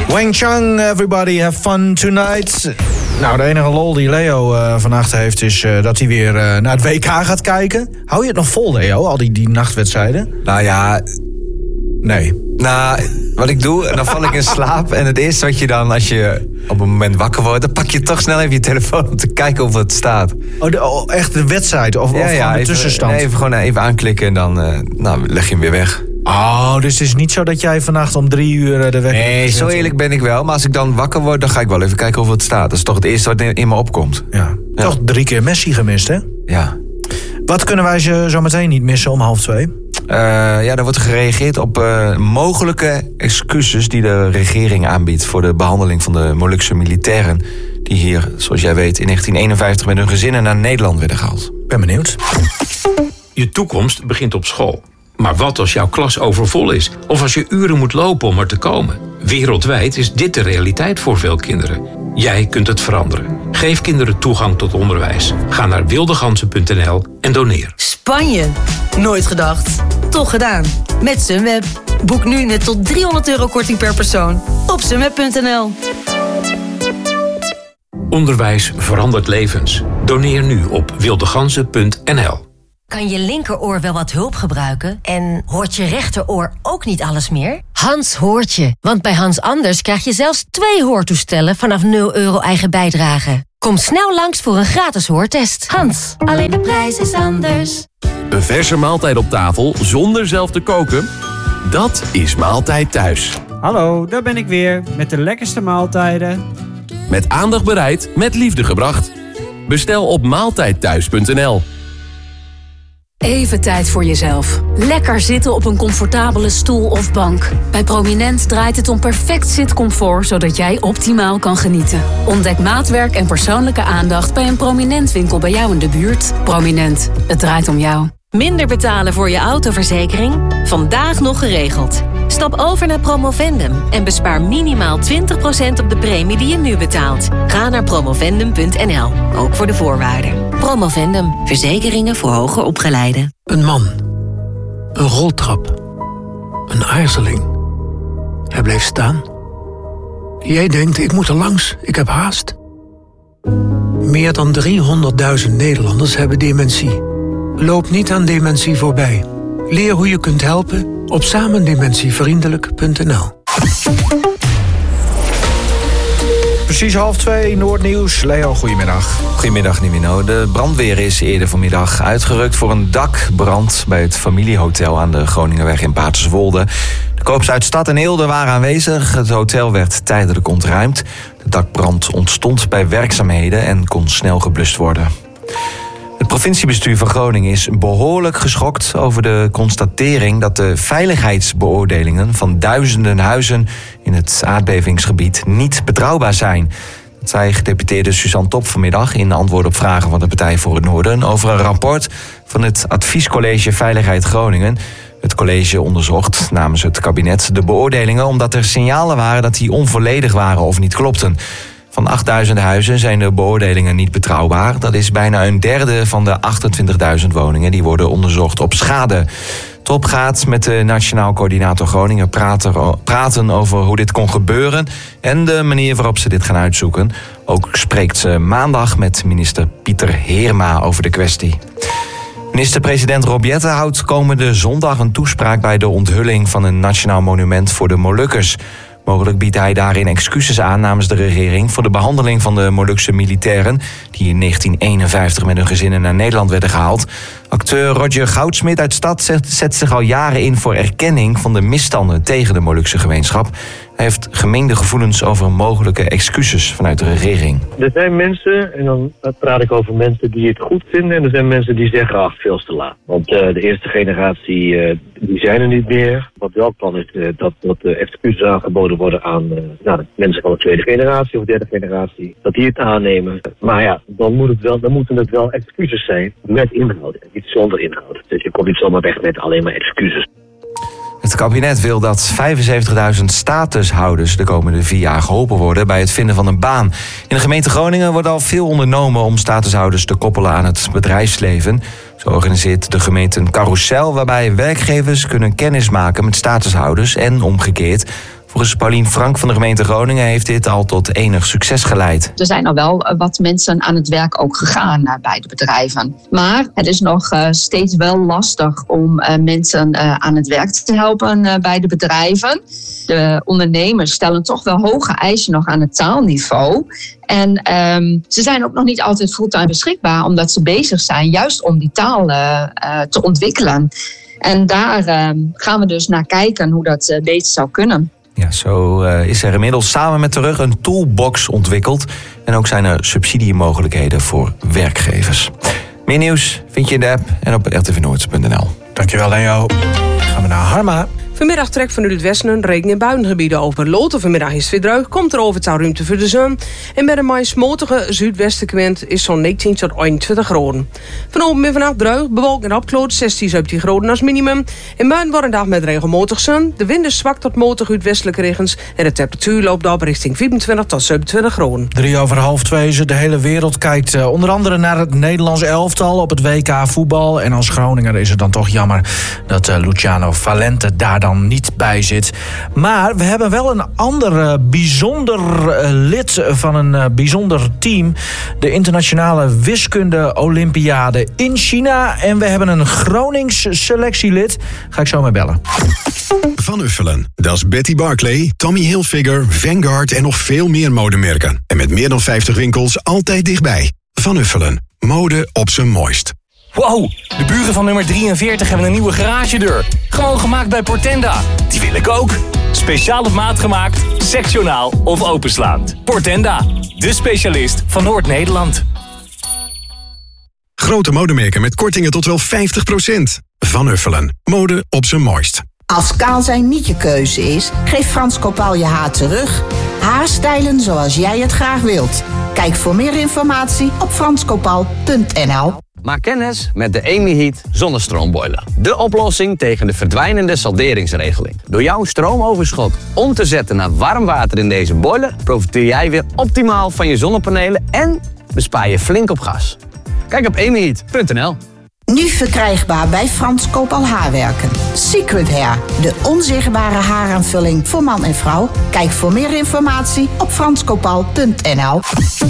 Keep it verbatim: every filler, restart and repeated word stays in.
Wang Chang, everybody have fun tonight. Nou, de enige lol die Leo uh, vannacht heeft is uh, dat hij weer uh, naar het W K gaat kijken. Hou je het nog vol, Leo, al die, die nachtwedstrijden? Nou ja... Nee. Nou, wat ik doe, dan val ik in slaap. En het eerste wat je dan, als je op een moment wakker wordt... dan pak je toch snel even je telefoon om te kijken of het staat. Oh, de, oh echt de wedstrijd? Of, ja, of ja, de even, tussenstand? Nee, even gewoon even aanklikken en dan uh, nou, leg je hem weer weg. Oh, dus het is niet zo dat jij vannacht om drie uur de wekker... Nee, zo eerlijk ben ik wel. Maar als ik dan wakker word, dan ga ik wel even kijken of het staat. Dat is toch het eerste wat in me opkomt. Ja. Ja. Toch drie keer Messi gemist, hè? Ja. Wat kunnen wij ze zo meteen niet missen om half twee? Uh, ja, er wordt gereageerd op uh, mogelijke excuses die de regering aanbiedt voor de behandeling van de Molukse militairen die hier, zoals jij weet, in negentien eenenvijftig met hun gezinnen naar Nederland werden gehaald. Ben benieuwd. Je toekomst begint op school. Maar wat als jouw klas overvol is? Of als je uren moet lopen om er te komen? Wereldwijd is dit de realiteit voor veel kinderen. Jij kunt het veranderen. Geef kinderen toegang tot onderwijs. Ga naar wildegansen punt n l en doneer. Spanje. Nooit gedacht. Toch gedaan. Met Sunweb. Boek nu net tot driehonderd euro korting per persoon. Op sunweb punt n l. Onderwijs verandert levens. Doneer nu op wildegansen punt n l. Kan je linkeroor wel wat hulp gebruiken? En hoort je rechteroor ook niet alles meer? Hans hoort je, want bij Hans Anders krijg je zelfs twee hoortoestellen vanaf nul euro eigen bijdrage. Kom snel langs voor een gratis hoortest. Hans, alleen de prijs is anders. Een verse maaltijd op tafel zonder zelf te koken? Dat is Maaltijd Thuis. Hallo, daar ben ik weer met de lekkerste maaltijden. Met aandacht bereid, met liefde gebracht. Bestel op maaltijd thuis punt n l. Even tijd voor jezelf. Lekker zitten op een comfortabele stoel of bank. Bij Prominent draait het om perfect zitcomfort, zodat jij optimaal kan genieten. Ontdek maatwerk en persoonlijke aandacht bij een Prominent winkel bij jou in de buurt. Prominent, het draait om jou. Minder betalen voor je autoverzekering? Vandaag nog geregeld. Stap over naar Promovendum en bespaar minimaal twintig procent op de premie die je nu betaalt. Ga naar promovendum punt n l, ook voor de voorwaarden. Promovendum, verzekeringen voor hoger opgeleiden. Een man. Een roltrap. Een aarzeling. Hij bleef staan. Jij denkt, ik moet er langs, ik heb haast. Meer dan driehonderdduizend Nederlanders hebben dementie. Loop niet aan dementie voorbij. Leer hoe je kunt helpen op samendementievriendelijk punt n l. Precies half twee, Noordnieuws. Leo, goedemiddag. Goedemiddag, Nimino. De brandweer is eerder vanmiddag uitgerukt voor een dakbrand bij het familiehotel aan de Groningerweg in Paterswolde. De korps uit Stad en Eelde waren aanwezig. Het hotel werd tijdelijk ontruimd. De dakbrand ontstond bij werkzaamheden en kon snel geblust worden. Het provinciebestuur van Groningen is behoorlijk geschokt over de constatering dat de veiligheidsbeoordelingen van duizenden huizen in het aardbevingsgebied niet betrouwbaar zijn. Dat zei gedeputeerde Suzanne Top vanmiddag in antwoord op vragen van de Partij voor het Noorden over een rapport van het Adviescollege Veiligheid Groningen. Het college onderzocht namens het kabinet de beoordelingen omdat er signalen waren dat die onvolledig waren of niet klopten. Van achtduizend huizen zijn de beoordelingen niet betrouwbaar. Dat is bijna een derde van de achtentwintigduizend woningen die worden onderzocht op schade. Top gaat met de Nationaal Coördinator Groningen praten, praten over hoe dit kon gebeuren en de manier waarop ze dit gaan uitzoeken. Ook spreekt ze maandag met minister Pieter Heerma over de kwestie. Minister-president Rob Jetten houdt komende zondag een toespraak bij de onthulling van een nationaal monument voor de Molukkers. Mogelijk biedt hij daarin excuses aan namens de regering voor de behandeling van de Molukse militairen die in negentien eenenvijftig met hun gezinnen naar Nederland werden gehaald. Acteur Roger Goudsmit uit Stad zet, zet zich al jaren in voor erkenning van de misstanden tegen de Molukse gemeenschap. Hij heeft gemengde gevoelens over mogelijke excuses vanuit de regering. Er zijn mensen, en dan praat ik over mensen die het goed vinden, en er zijn mensen die zeggen, ach, veel te laat. Want uh, de eerste generatie, uh, die zijn er niet meer. Wat wel kan is uh, dat, dat uh, excuses aangeboden worden aan uh, nou, de mensen van de tweede generatie of derde generatie. Dat die het aannemen. Maar ja, dan, moet het wel, dan moeten het wel excuses zijn met inhoud. Niet zonder inhoud. Dus je komt niet zomaar weg met alleen maar excuses. Het kabinet wil dat vijfenzeventigduizend statushouders de komende vier jaar geholpen worden bij het vinden van een baan. In de gemeente Groningen wordt al veel ondernomen om statushouders te koppelen aan het bedrijfsleven. Zo organiseert de gemeente een carousel waarbij werkgevers kunnen kennismaken met statushouders en omgekeerd. Volgens Paulien Frank van de gemeente Groningen heeft dit al tot enig succes geleid. Er zijn al wel wat mensen aan het werk ook gegaan uh, bij de bedrijven. Maar het is nog uh, steeds wel lastig om uh, mensen uh, aan het werk te helpen uh, bij de bedrijven. De ondernemers stellen toch wel hoge eisen nog aan het taalniveau. En um, ze zijn ook nog niet altijd fulltime beschikbaar, omdat ze bezig zijn juist om die taal uh, uh, te ontwikkelen. En daar uh, gaan we dus naar kijken hoe dat uh, beter zou kunnen. Ja, zo uh, is er inmiddels samen met de rug een toolbox ontwikkeld. En ook zijn er subsidiemogelijkheden voor werkgevers. Meer nieuws vind je in de app en op r t v noord punt n l. Dankjewel, Leo. Gaan we naar Harma. Vanmiddag trekt vanuit het westen een regen- en buiengebieden over. Loten vanmiddag is het weer droog, komt er over het ruimte voor de zon. En bij de mais smotige zuidwestenwind is zo'n negentien tot eenentwintig graden. Vanavond en vannacht droog, bewolkt en opkloot, zestien tot zeventien graden als minimum. In buien wordt een dag met regelmatig zon. De wind is zwak tot matig uit westelijke regens. En de temperatuur loopt op richting vierentwintig tot zevenentwintig graden. Drie over half twee is het. De hele wereld kijkt uh, onder andere naar het Nederlands elftal op het W K voetbal. En als Groninger is het dan toch jammer dat uh, Luciano Valente daar dan niet bij zit. Maar we hebben wel een ander uh, bijzonder uh, lid van een uh, bijzonder team. De internationale wiskunde Olympiade in China. En we hebben een Gronings selectielid. Ga ik zo mee bellen. Van Uffelen. Dat is Betty Barclay, Tommy Hilfiger, Vanguard en nog veel meer modemerken. En met meer dan vijftig winkels altijd dichtbij. Van Uffelen. Mode op zijn mooist. Wow, de buren van nummer drieënveertig hebben een nieuwe garagedeur. Gewoon gemaakt bij Portenda. Die wil ik ook. Speciaal op maat gemaakt, sectionaal of openslaand. Portenda, de specialist van Noord-Nederland. Grote modemerken met kortingen tot wel vijftig procent. Van Uffelen. Mode op zijn mooist. Als kaal zijn niet je keuze is, geef Frans Kopaal je haar terug. Haarstijlen zoals jij het graag wilt. Kijk voor meer informatie op frans kopaal punt n l. Maak kennis met de EmiHeat zonnestroomboiler. De oplossing tegen de verdwijnende salderingsregeling. Door jouw stroomoverschot om te zetten naar warm water in deze boiler, profiteer jij weer optimaal van je zonnepanelen en bespaar je flink op gas. Kijk op emiheat punt n l. Nu verkrijgbaar bij Frans Kopaal Haarwerken. Secret Hair, de onzichtbare haaraanvulling voor man en vrouw. Kijk voor meer informatie op frans kopaal punt n l.